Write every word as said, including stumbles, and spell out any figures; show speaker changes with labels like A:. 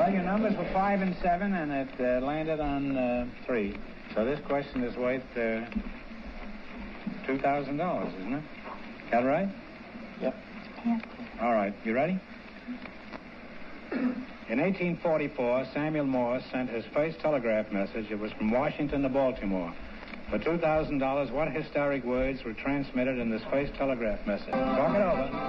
A: Well, your numbers were five and seven, and it uh, landed on uh, three. So this question is worth uh, two thousand dollars, isn't it? That right?
B: Yep.
C: Yeah.
A: All right. You ready? In eighteen forty-four, Samuel Morse sent his first telegraph message. It was from Washington to Baltimore. For two thousand dollars, what historic words were transmitted in this first telegraph message? Talk it over.